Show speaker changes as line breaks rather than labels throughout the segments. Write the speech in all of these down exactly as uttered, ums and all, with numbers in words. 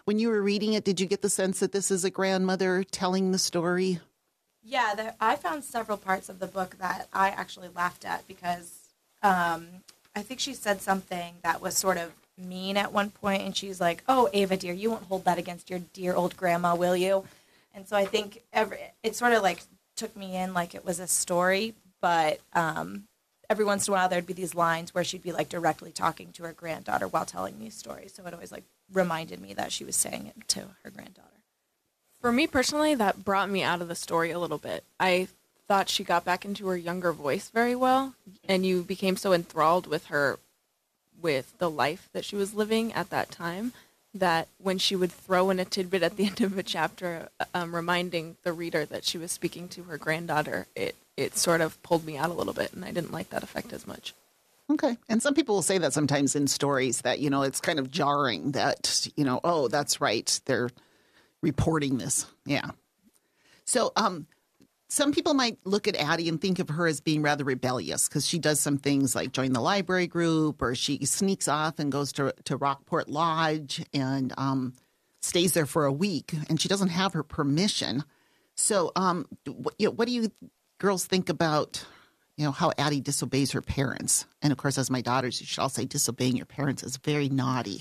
when you were reading it, did you get the sense that this is a grandmother telling the story?
Yeah, there, I found several parts of the book that I actually laughed at because um, I think she said something that was sort of mean at one point, and she's like, "Oh, Ava, dear, you won't hold that against your dear old grandma, will you?" And so I think every, it sort of like took me in like it was a story, but um, every once in a while there'd be these lines where she'd be like directly talking to her granddaughter while telling these stories. So it always like reminded me that she was saying it to her granddaughter.
For me personally, that brought me out of the story a little bit. I thought she got back into her younger voice very well, and you became so enthralled with her, with the life that she was living at that time, that when she would throw in a tidbit at the end of a chapter, um, reminding the reader that she was speaking to her granddaughter, it, it sort of pulled me out a little bit, and I didn't like that effect as much.
Okay. And some people will say that sometimes in stories that, you know, it's kind of jarring that, you know, oh, that's right, they're reporting this. Yeah. So um, some people might look at Addie and think of her as being rather rebellious because she does some things like join the library group, or she sneaks off and goes to, to Rockport Lodge and um, stays there for a week, and she doesn't have her permission. So um, what, you know, what do you girls think about, you know, how Addie disobeys her parents? And of course, as my daughters, you should all say disobeying your parents is very naughty.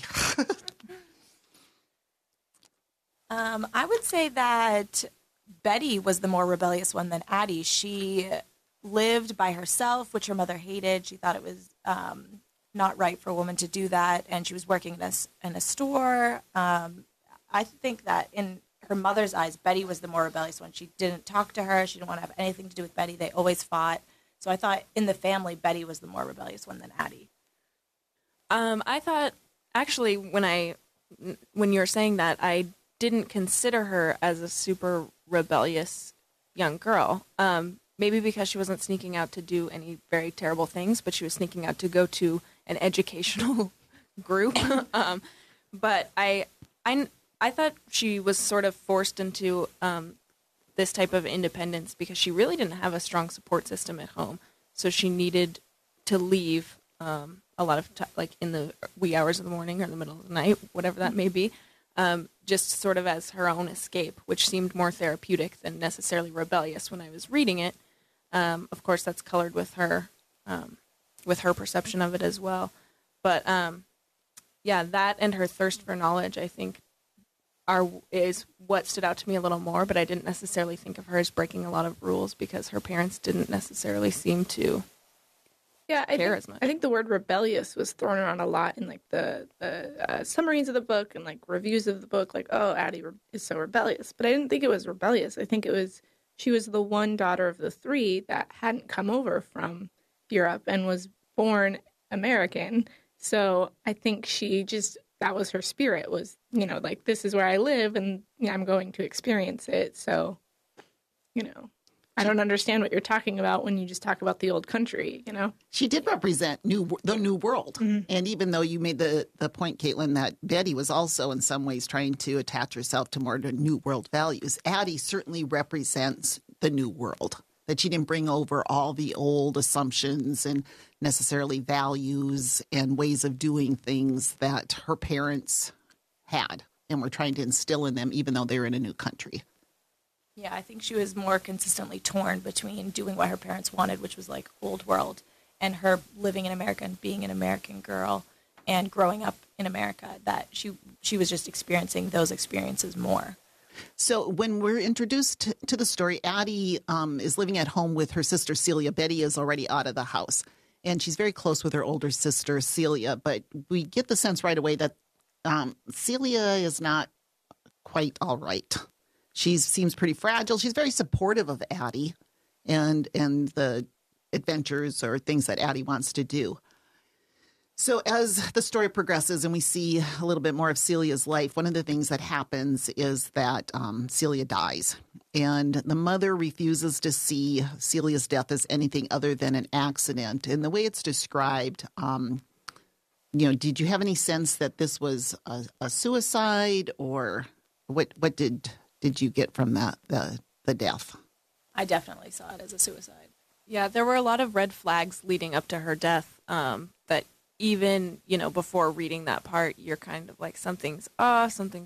Um, I would say that Betty was the more rebellious one than Addie. She lived by herself, which her mother hated. She thought it was um, not right for a woman to do that, and she was working in a, in a store. Um, I think that in her mother's eyes, Betty was the more rebellious one. She didn't talk to her. She didn't want to have anything to do with Betty. They always fought. So I thought in the family, Betty was the more rebellious one than Addie.
Um, I thought, actually, when I when you were saying that, I didn't consider her as a super rebellious young girl. Um, maybe because she wasn't sneaking out to do any very terrible things, but she was sneaking out to go to an educational group. um, but I, I, I thought she was sort of forced into um, this type of independence because she really didn't have a strong support system at home. So she needed to leave um, a lot of time, like in the wee hours of the morning or the middle of the night, whatever that may be. Um, just sort of as her own escape, which seemed more therapeutic than necessarily rebellious when I was reading it. Um, of course, that's colored with her, um, with her perception of it as well. But um, yeah, that and her thirst for knowledge, I think, are is what stood out to me a little more. But I didn't necessarily think of her as breaking a lot of rules because her parents didn't necessarily seem to.
Yeah, I
care
think,
as much.
I think the word rebellious was thrown around a lot in like the, the uh, summaries of the book and like reviews of the book, like, oh, Addie re- is so rebellious. But I didn't think it was rebellious. I think it was, she was the one daughter of the three that hadn't come over from Europe and was born American. So I think she just, that was her spirit, was, you know, like, this is where I live and yeah, I'm going to experience it. So, you know. I don't understand what you're talking about when you just talk about the old country, you know?
She did represent new the new world.
Mm-hmm.
And even though you made the, the point, Caitlin, that Betty was also in some ways trying to attach herself to more to new world values, Addie certainly represents the new world, that she didn't bring over all the old assumptions and necessarily values and ways of doing things that her parents had and were trying to instill in them, even though they were in a new country.
Yeah, I think she was more consistently torn between doing what her parents wanted, which was like old world, and her living in America and being an American girl and growing up in America, that she she was just experiencing those experiences more.
So when we're introduced to, to the story, Addie um, is living at home with her sister Celia. Betty is already out of the house, and she's very close with her older sister Celia, but we get the sense right away that um, Celia is not quite all right. She seems pretty fragile. She's very supportive of Addie and and the adventures or things that Addie wants to do. So as the story progresses and we see a little bit more of Celia's life, one of the things that happens is that um, Celia dies. And the mother refuses to see Celia's death as anything other than an accident. And the way it's described, um, you know, did you have any sense that this was a, a suicide, or what? What did did you get from that the the death?
I definitely saw it as a suicide.
Yeah, there were a lot of red flags leading up to her death um, that even, you know, before reading that part, you're kind of like, something's off, something's